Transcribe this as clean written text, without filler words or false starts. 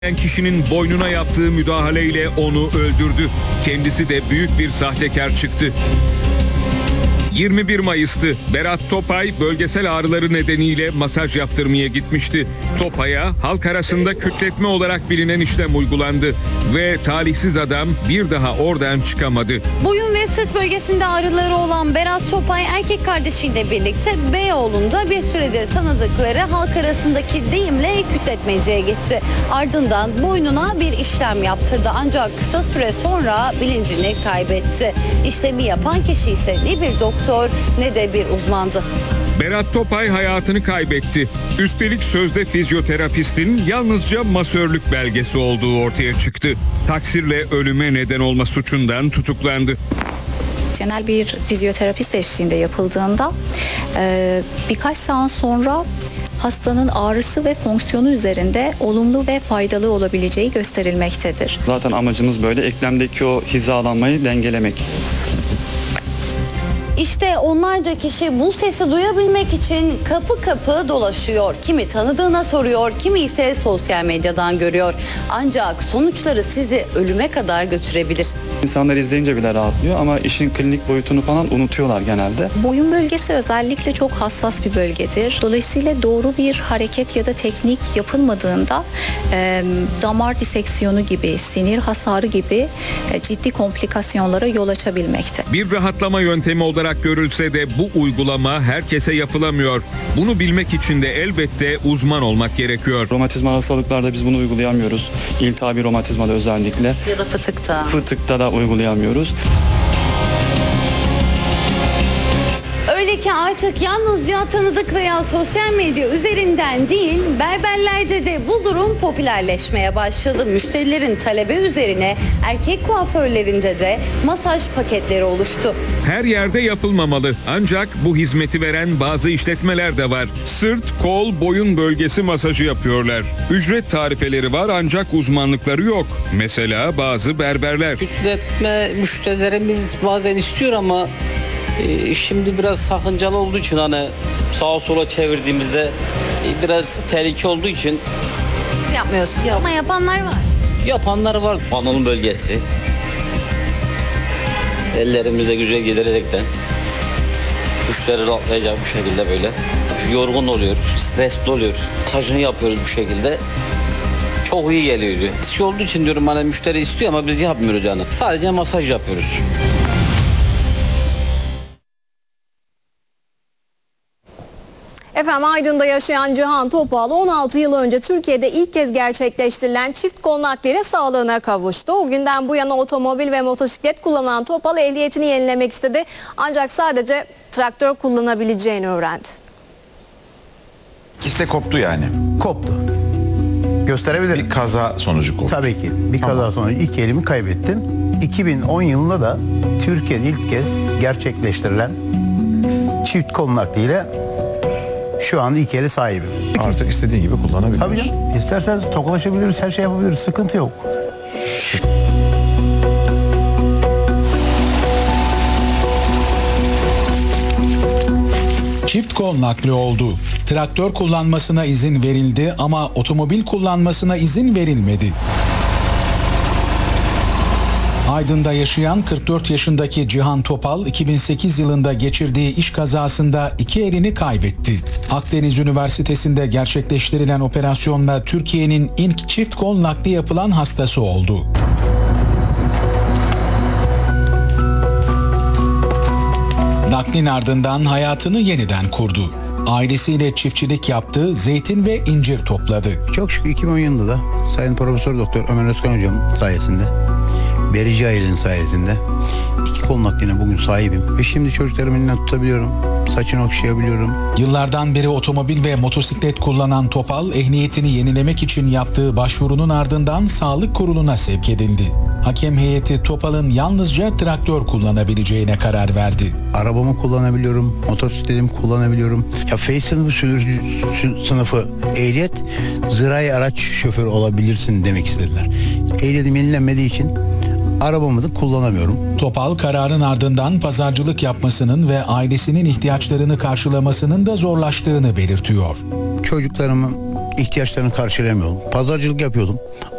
Kişinin boynuna yaptığı müdahaleyle onu öldürdü. Kendisi de büyük bir sahtekar çıktı. 21 Mayıs'tı. Berat Topay bölgesel ağrıları nedeniyle masaj yaptırmaya gitmişti. Topay'a halk arasında kütletme olarak bilinen işlem uygulandı ve talihsiz adam bir daha oradan çıkamadı. Boyun ve sırt bölgesinde ağrıları olan Berat Topay erkek kardeşiyle birlikte Beyoğlu'nda bir süredir tanıdıkları halk arasındaki deyimle kütletmeciye gitti. Ardından boynuna bir işlem yaptırdı ancak kısa süre sonra bilincini kaybetti. İşlemi yapan kişi ise ne bir doktor ne de bir uzmandı. Berat Topay hayatını kaybetti. Üstelik sözde fizyoterapistin yalnızca masörlük belgesi olduğu ortaya çıktı. Taksirle ölüme neden olma suçundan tutuklandı. Genel bir fizyoterapist eşliğinde yapıldığında birkaç saat sonra hastanın ağrısı ve fonksiyonu üzerinde olumlu ve faydalı olabileceği gösterilmektedir. Zaten amacımız böyle eklemdeki o hizalanmayı dengelemek. İşte onlarca kişi bu sesi duyabilmek için kapı kapı dolaşıyor. Kimi tanıdığına soruyor, kimi ise sosyal medyadan görüyor. Ancak sonuçları sizi ölüme kadar götürebilir. İnsanlar izleyince bile rahatlıyor ama işin klinik boyutunu falan unutuyorlar genelde. Boyun bölgesi özellikle çok hassas bir bölgedir. Dolayısıyla doğru bir hareket ya da teknik yapılmadığında damar diseksiyonu gibi, sinir hasarı gibi ciddi komplikasyonlara yol açabilmekte. Bir rahatlama yöntemi olarak görülse de bu uygulama herkese yapılamıyor. Bunu bilmek için de elbette uzman olmak gerekiyor. Romatizmal hastalıklarda biz bunu uygulayamıyoruz. İltihabi romatizmada özellikle. Ya da fıtıkta. Fıtıkta da uygulayamıyoruz. Öyle ki artık yalnızca tanıdık veya sosyal medya üzerinden değil, berberlerde de bu durum popülerleşmeye başladı. Müşterilerin talebi üzerine erkek kuaförlerinde de masaj paketleri oluştu. Her yerde yapılmamalı. Ancak bu hizmeti veren bazı işletmeler de var. Sırt, kol, boyun bölgesi masajı yapıyorlar. Ücret tarifeleri var ancak uzmanlıkları yok. Mesela bazı berberler. Kütletme müşterilerimiz bazen istiyor ama şimdi biraz sakıncalı olduğu için hani sağa sola çevirdiğimizde biraz tehlike olduğu için Yapmıyorsun ama yapanlar var. yapanlar var. Anadolu bölgesi ellerimizle güzel gidererekten müşteri rahatlayacak bu şekilde böyle yorgun oluyor, stresli oluyor. Masajını yapıyoruz bu şekilde. Çok iyi geliyor diyor. Risk olduğu için diyorum hani müşteri istiyor ama biz yapmıyoruz yani. Sadece masaj yapıyoruz. Efendim Aydın'da yaşayan Cihan Topal 16 yıl önce Türkiye'de ilk kez gerçekleştirilen çift kol nakliyle sağlığına kavuştu. O günden bu yana otomobil ve motosiklet kullanan Topal ehliyetini yenilemek istedi. Ancak sadece traktör kullanabileceğini öğrendi. İkisi de koptu yani. Koptu. Gösterebilirim. Bir kaza sonucu koptu. Tabii ki. Bir kaza sonucu ilk elimi kaybettim. 2010 yılında da Türkiye'de ilk kez gerçekleştirilen çift kol nakliyle şu anda ilk eli sahibim. Artık istediğin gibi kullanabiliyorsun. Tabii canım. İsterseniz tokalaşabiliriz, her şey yapabiliriz. Sıkıntı yok. Çift kol nakli oldu. Traktör kullanmasına izin verildi ama otomobil kullanmasına izin verilmedi. Aydın'da yaşayan 44 yaşındaki Cihan Topal 2008 yılında geçirdiği iş kazasında iki elini kaybetti. Akdeniz Üniversitesi'nde gerçekleştirilen operasyonla Türkiye'nin ilk çift kol nakli yapılan hastası oldu. Naklin ardından hayatını yeniden kurdu. Ailesiyle çiftçilik yaptı, zeytin ve incir topladı. Çok şükür 2010 yılında da Sayın Profesör Doktor Ömer Özkan Hocam sayesinde, Berici ailenin sayesinde iki kol nakline bugün sahibim. Ve şimdi çocuklarımın elinden tutabiliyorum, saçını okşayabiliyorum. Yıllardan beri otomobil ve motosiklet kullanan Topal, ehliyetini yenilemek için yaptığı başvurunun ardından Sağlık Kurulu'na sevk edildi. Hakem heyeti Topal'ın yalnızca traktör kullanabileceğine karar verdi. Arabamı kullanabiliyorum, motosikletimi kullanabiliyorum. Ya F sınıfı sürücü sınıfı ehliyet, zirai araç şoförü olabilirsin demek istediler. Ehliyetim yenilenmediği için arabamı da kullanamıyorum. Topal kararın ardından pazarcılık yapmasının ve ailesinin ihtiyaçlarını karşılamasının da zorlaştığını belirtiyor. Çocuklarımı ihtiyaçlarını karşılayamıyordum. Pazarcılık yapıyordum.